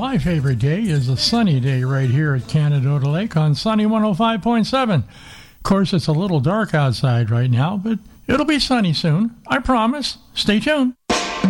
My favorite day is a sunny day right here at Canadota Lake on Sunny 105.7. Of course, it's a little dark outside right now, but it'll be sunny soon. I promise. Stay tuned.